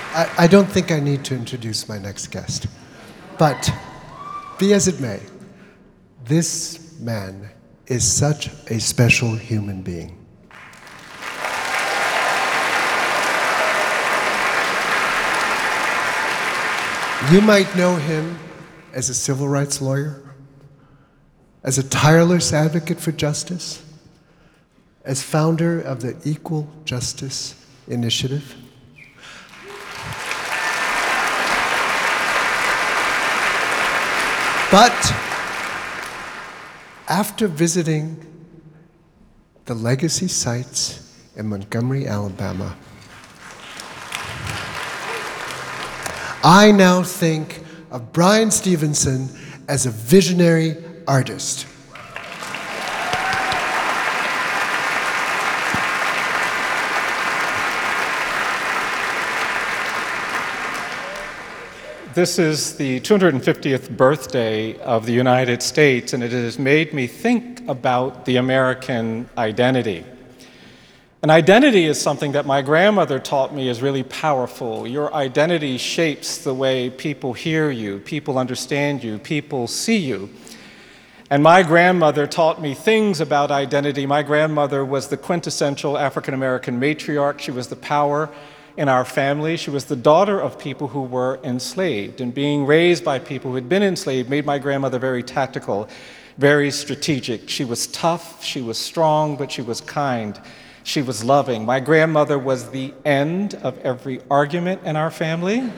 I don't think I need to introduce my next guest. But be as it may, this man is such a special human being. You might know him as a civil rights lawyer, as a tireless advocate for justice, as founder of the Equal Justice Initiative. But after visiting the legacy sites in Montgomery, Alabama, I now think of Bryan Stevenson as a visionary artist. This is the 250th birthday of the United States, and it has made me think about the American identity. An identity is something that my grandmother taught me is really powerful. Your identity shapes the way people hear you, people understand you, people see you. And my grandmother taught me things about identity. My grandmother was the quintessential African-American matriarch. She was the power in our family. She was the daughter of people who were enslaved, and being raised by people who had been enslaved made my grandmother very tactical, very strategic. She was tough, she was strong, but she was kind. She was loving. My grandmother was the end of every argument in our family.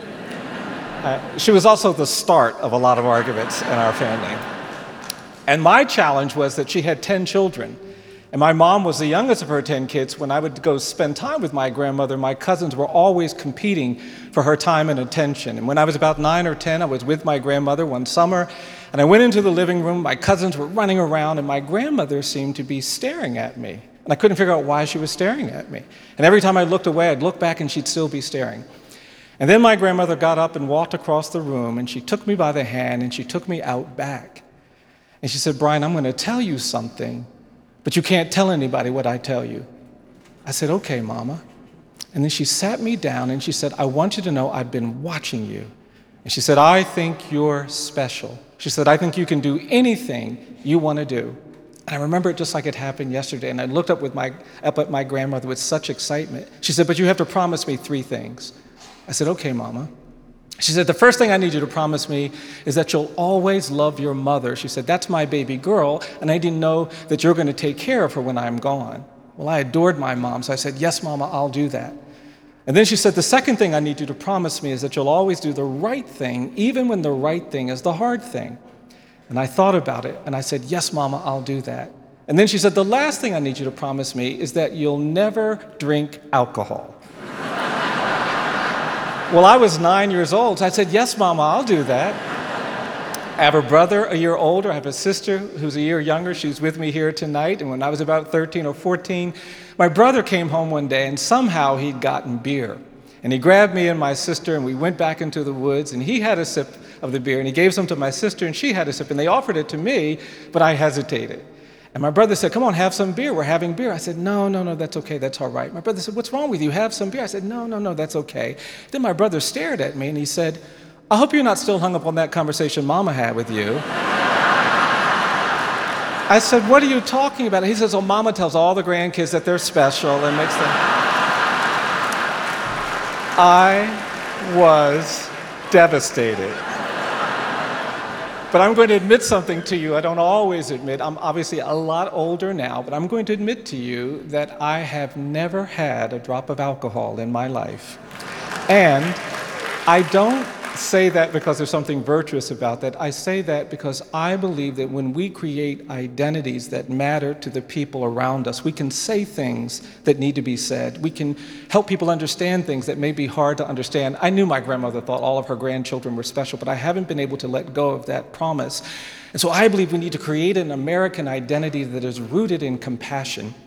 She was also the start of a lot of arguments in our family. And my challenge was that she had 10 children. And my mom was the youngest of her 10 kids. When I would go spend time with my grandmother, my cousins were always competing for her time and attention. And when I was about 9 or 10, I was with my grandmother one summer, and I went into the living room. My cousins were running around, and my grandmother seemed to be staring at me. And I couldn't figure out why she was staring at me. And every time I looked away, I'd look back, and she'd still be staring. And then my grandmother got up and walked across the room, and she took me by the hand, and she took me out back. And she said, "Bryan, I'm going to tell you something, but you can't tell anybody what I tell you." I said, "Okay, Mama." And then she sat me down and she said, "I want you to know I've been watching you." And she said, "I think you're special." She said, "I think you can do anything you want to do." And I remember it just like it happened yesterday. And I looked up at my grandmother with such excitement. She said, "But you have to promise me 3 things. I said, "Okay, Mama." She said, "The first thing I need you to promise me is that you'll always love your mother." She said, "That's my baby girl, and I didn't know that you're going to take care of her when I'm gone." Well, I adored my mom, so I said, "Yes, Mama, I'll do that." And then she said, "The second thing I need you to promise me is that you'll always do the right thing, even when the right thing is the hard thing." And I thought about it, and I said, "Yes, Mama, I'll do that." And then she said, "The last thing I need you to promise me is that you'll never drink alcohol." Well, I was 9 years old, so I said, "Yes, Mama, I'll do that." I have a brother a year older. I have a sister who's a year younger. She's with me here tonight. And when I was about 13 or 14, my brother came home one day, and somehow he'd gotten beer. And he grabbed me and my sister, and we went back into the woods, and he had a sip of the beer, and he gave some to my sister, and she had a sip, and they offered it to me, but I hesitated. And my brother said, "Come on, have some beer. We're having beer." I said, No, that's okay. That's all right." My brother said, "What's wrong with you? Have some beer." I said, No, that's okay." Then my brother stared at me and he said, "I hope you're not still hung up on that conversation Mama had with you." I said, "What are you talking about?" He says, "Oh, Mama tells all the grandkids that they're special and makes them..." I was devastated. But I'm going to admit something to you I don't always admit. I'm obviously a lot older now, but I'm going to admit to you that I have never had a drop of alcohol in my life. And I don't say that because there's something virtuous about that. I say that because I believe that when we create identities that matter to the people around us, we can say things that need to be said. We can help people understand things that may be hard to understand. I knew my grandmother thought all of her grandchildren were special, but I haven't been able to let go of that promise. And so I believe we need to create an American identity that is rooted in compassion,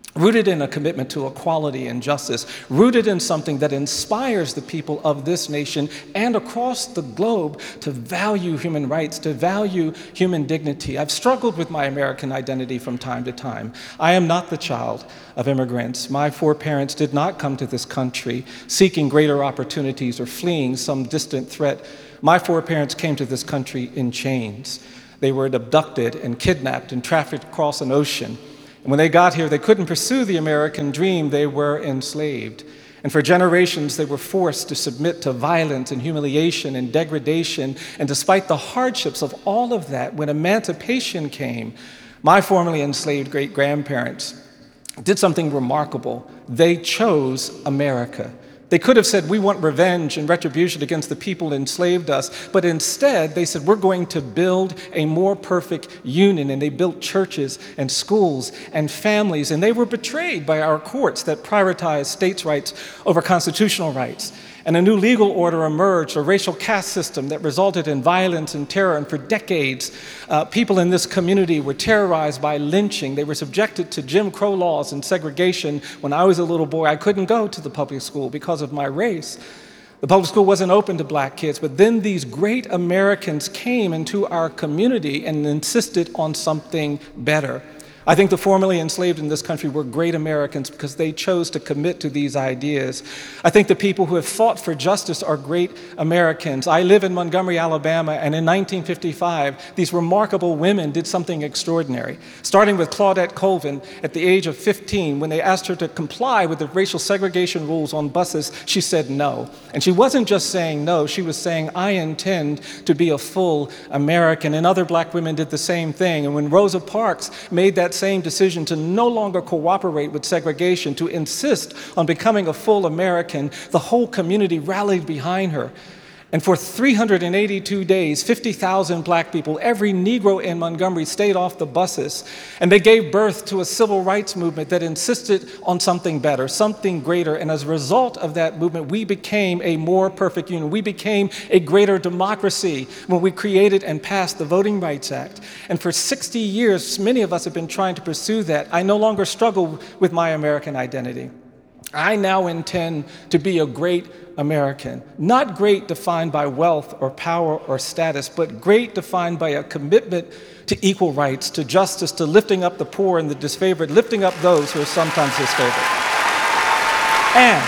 rooted in a commitment to equality and justice, rooted in something that inspires the people of this nation and across the globe to value human rights, to value human dignity. I've struggled with my American identity from time to time. I am not the child of immigrants. My foreparents did not come to this country seeking greater opportunities or fleeing some distant threat. My foreparents came to this country in chains. They were abducted and kidnapped and trafficked across an ocean. And when they got here, they couldn't pursue the American dream. They were enslaved. And for generations, they were forced to submit to violence and humiliation and degradation. And despite the hardships of all of that, when emancipation came, my formerly enslaved great-grandparents did something remarkable. They chose America. They could have said, we want revenge and retribution against the people who enslaved us, but instead they said, we're going to build a more perfect union, and they built churches and schools and families, and they were betrayed by our courts that prioritized states' rights over constitutional rights. And a new legal order emerged, a racial caste system that resulted in violence and terror. And for decades, people in this community were terrorized by lynching. They were subjected to Jim Crow laws and segregation. When I was a little boy, I couldn't go to the public school because of my race. The public school wasn't open to black kids, but then these great Americans came into our community and insisted on something better. I think the formerly enslaved in this country were great Americans because they chose to commit to these ideas. I think the people who have fought for justice are great Americans. I live in Montgomery, Alabama, and in 1955, these remarkable women did something extraordinary, starting with Claudette Colvin at the age of 15. When they asked her to comply with the racial segregation rules on buses, she said no. And she wasn't just saying no, she was saying, I intend to be a full American. And other black women did the same thing. And when Rosa Parks made that same decision to no longer cooperate with segregation, to insist on becoming a full American, the whole community rallied behind her. And for 382 days, 50,000 black people, every Negro in Montgomery stayed off the buses, and they gave birth to a civil rights movement that insisted on something better, something greater. And as a result of that movement, we became a more perfect union. We became a greater democracy when we created and passed the Voting Rights Act. And for 60 years, many of us have been trying to pursue that. I no longer struggle with my American identity. I now intend to be a great American, not great defined by wealth or power or status, but great defined by a commitment to equal rights, to justice, to lifting up the poor and the disfavored, lifting up those who are sometimes disfavored. And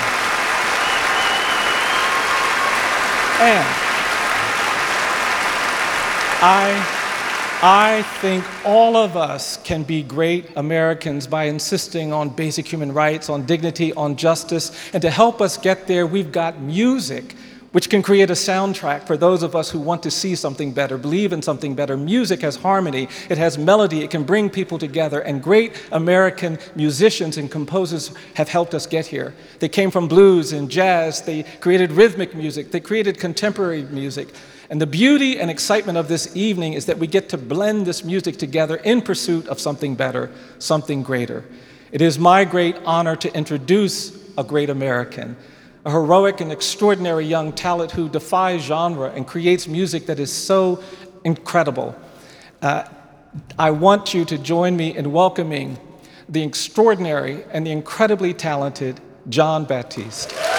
I think all of us can be great Americans by insisting on basic human rights, on dignity, on justice. And to help us get there, we've got music, which can create a soundtrack for those of us who want to see something better, believe in something better. Music has harmony, it has melody, it can bring people together. And great American musicians and composers have helped us get here. They came from blues and jazz, they created rhythmic music, they created contemporary music. And the beauty and excitement of this evening is that we get to blend this music together in pursuit of something better, something greater. It is my great honor to introduce a great American, a heroic and extraordinary young talent who defies genre and creates music that is so incredible. I want you to join me in welcoming the extraordinary and the incredibly talented Jon Batiste.